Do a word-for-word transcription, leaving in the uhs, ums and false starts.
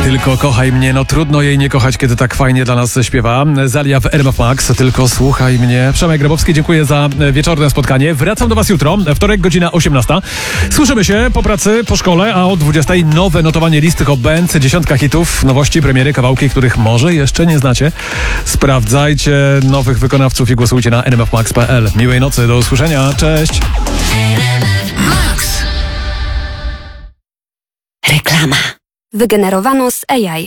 Tylko kochaj mnie, no trudno jej nie kochać, kiedy tak fajnie dla nas śpiewa. Zalia w R M F Max, tylko słuchaj mnie. Przemek Grabowski, dziękuję za wieczorne spotkanie. Wracam do was jutro, wtorek, godzina osiemnasta. Słyszymy się po pracy, po szkole, a o dwudziestej nowe notowanie listy Hot Band, dziesiątka hitów, nowości, premiery, kawałki, których może jeszcze nie znacie. Sprawdzajcie nowych wykonawców i głosujcie na r m f max kropka p l. Miłej nocy, do usłyszenia, cześć! Reklama. Wygenerowano z A I.